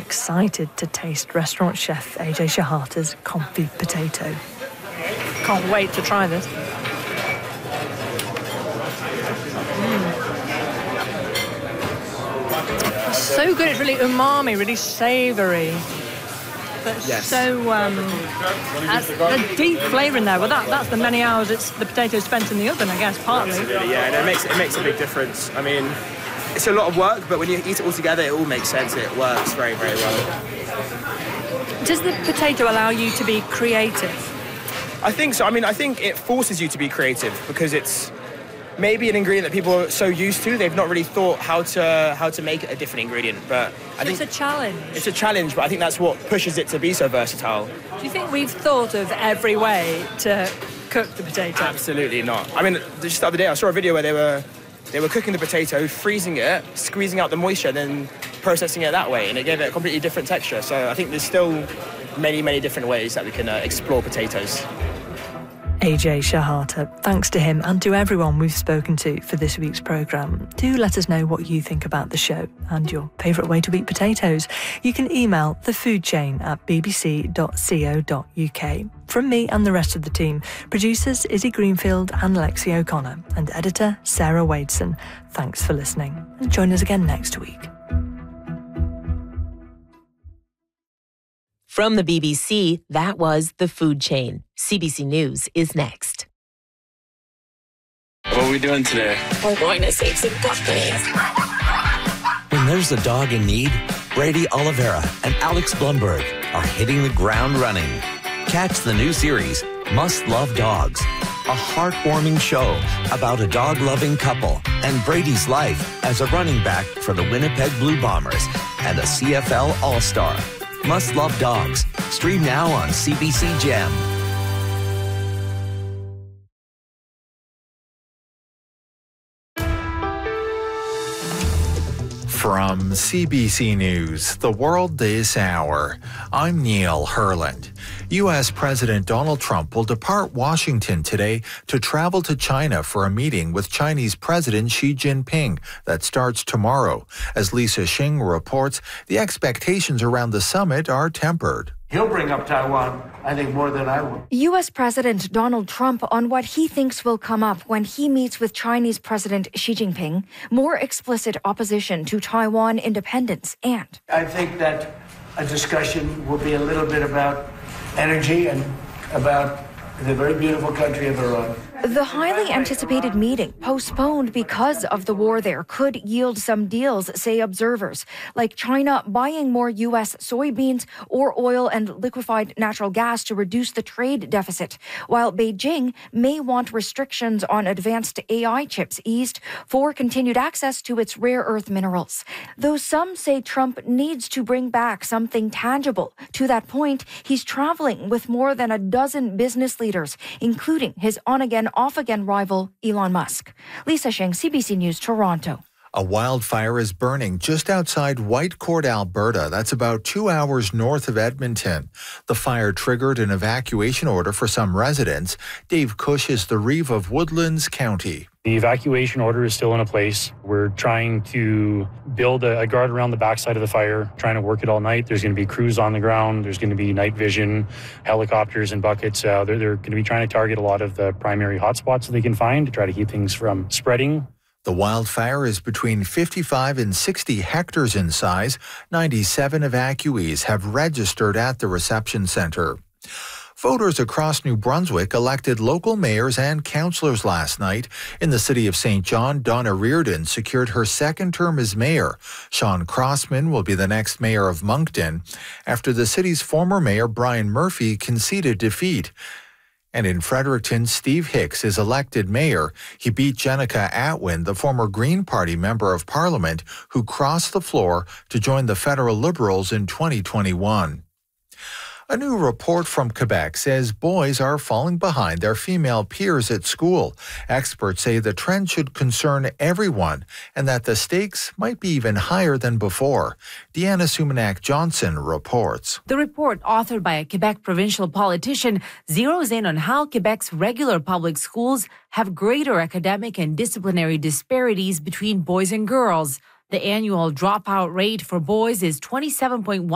excited to taste restaurant chef AJ Shahata's confit potato. Can't wait to try this. So good, it's really umami, really savoury. But yes. So a deep flavour in there. Well, that's the many hours the potato spent in the oven, I guess, partly. Absolutely, yeah, and it makes a big difference. I mean, it's a lot of work, but when you eat it all together, it all makes sense. It works very, very well. Does the potato allow you to be creative? I think so. I mean, I think it forces you to be creative because it's maybe an ingredient that people are so used to, they've not really thought how to make it a different ingredient. But I think it's a challenge. It's a challenge, but I think that's what pushes it to be so versatile. Do you think we've thought of every way to cook the potato? Absolutely not. I mean, just the other day I saw a video where they were cooking the potato, freezing it, squeezing out the moisture, then processing it that way, and it gave it a completely different texture. So I think there's still many, many different ways that we can explore potatoes. AJ Shahata, thanks to him and to everyone we've spoken to for this week's programme. Do let us know what you think about the show and your favourite way to eat potatoes. You can email thefoodchain@bbc.co.uk. From me and the rest of the team, producers Izzy Greenfield and Lexi O'Connor, and editor Sarah Wadeson. Thanks for listening, and join us again next week. From the BBC, that was The Food Chain. CBC News is next. What are we doing today? We're going to save some puppies. When there's a dog in need, Brady Oliveira and Alex Blumberg are hitting the ground running. Catch the new series, Must Love Dogs, a heartwarming show about a dog-loving couple and Brady's life as a running back for the Winnipeg Blue Bombers and a CFL All-Star. Must Love Dogs. Stream now on CBC Gem. From CBC News, The World This Hour, I'm Neil Herland. U.S. President Donald Trump will depart Washington today to travel to China for a meeting with Chinese President Xi Jinping that starts tomorrow. As Lisa Xing reports, the expectations around the summit are tempered. He'll bring up Taiwan, I think, more than I will. U.S. President Donald Trump on what he thinks will come up when he meets with Chinese President Xi Jinping, more explicit opposition to Taiwan independence, and I think that a discussion will be a little bit about energy and about the very beautiful country of Iran. The highly anticipated meeting, postponed because of the war there, could yield some deals, say observers, like China buying more U.S. soybeans or oil and liquefied natural gas to reduce the trade deficit, while Beijing may want restrictions on advanced AI chips eased for continued access to its rare earth minerals. Though some say Trump needs to bring back something tangible. To that point, he's traveling with more than a dozen business leaders, including his on-again, off-again rival Elon Musk. Lisa Xing, CBC News, Toronto. A wildfire is burning just outside Whitecourt, Alberta. That's about 2 hours north of Edmonton. The fire triggered an evacuation order for some residents. Dave Cush is the Reeve of Woodlands County. The evacuation order is still in place. We're trying to build a guard around the backside of the fire, trying to work it all night. There's going to be crews on the ground. There's going to be night vision, helicopters and buckets. They're going to be trying to target a lot of the primary hotspots that they can find to try to keep things from spreading. The wildfire is between 55 and 60 hectares in size. 97 evacuees have registered at the reception center. Voters across New Brunswick elected local mayors and councillors last night. In the city of St. John, Donna Reardon secured her second term as mayor. Sean Crossman will be the next mayor of Moncton after the city's former mayor, Brian Murphy, conceded defeat. And in Fredericton, Steve Hicks is elected mayor. He beat Jenica Atwin, the former Green Party member of Parliament, who crossed the floor to join the federal Liberals in 2021. A new report from Quebec says boys are falling behind their female peers at school. Experts say the trend should concern everyone and that the stakes might be even higher than before. Deanna Sumanak-Johnson reports. The report, authored by a Quebec provincial politician, zeroes in on how Quebec's regular public schools have greater academic and disciplinary disparities between boys and girls. The annual dropout rate for boys is 27.1%.